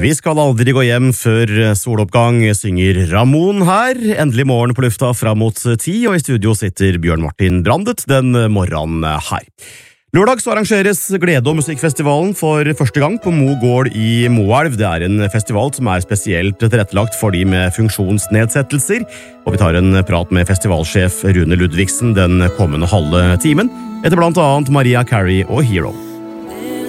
Vi skal aldri gå hjem før soloppgang, synger Ramón her. Endelig morgen på lufta fram mot 10, og i studio sitter Bjørn Martin Brandet den morgenen her. Lørdag så arrangeres Glede- og musikkfestivalen for første gang på Mo gård i Moelv. Det er en festival som er spesielt tilrettelagt for de med funksjonsnedsettelser, og vi tar en prat med festivalsjef Rune Ludvigsen den kommende halve timen, etter blant annet Maria Carey og Hero.